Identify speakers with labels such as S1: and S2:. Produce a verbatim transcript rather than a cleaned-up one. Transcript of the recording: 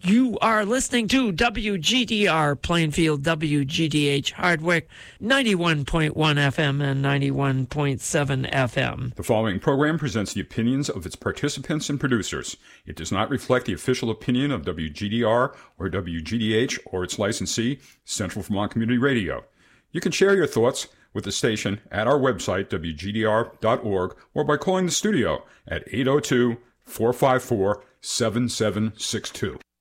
S1: You are listening to W G D R Plainfield, W G D H Hardwick, ninety-one point one F M and ninety-one point seven F M.
S2: The following program presents the opinions of its participants and producers. It does not reflect the official opinion of W G D R or W G D H or its licensee, Central Vermont Community Radio. You can share your thoughts with the station at our website, W G D R dot org, or by calling the studio at eight oh two, four five four, seven seven six two.